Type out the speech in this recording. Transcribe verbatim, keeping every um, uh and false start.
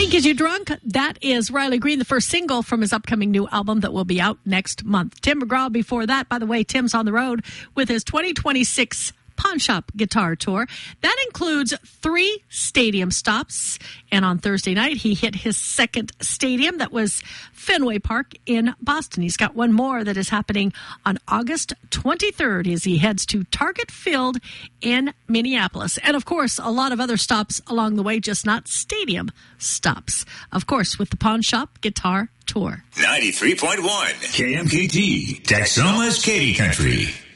Can't Get You Drunk. That is Riley Green, the first single from his upcoming new album that will be out next month. Tim McGraw before that. By the way, Tim's on the road with his twenty twenty-six Pawn Shop Guitar Tour. That includes three stadium stops. And on Thursday night, he hit his second stadium. That was Fenway Park in Boston. He's got one more that is happening on August twenty-third as he heads to Target Field in Minneapolis. And, of course, a lot of other stops along the way, just not stadium stops. Of course, with the Pawn Shop Guitar Tour. ninety-three point one K M K T, Texoma's Katy Country.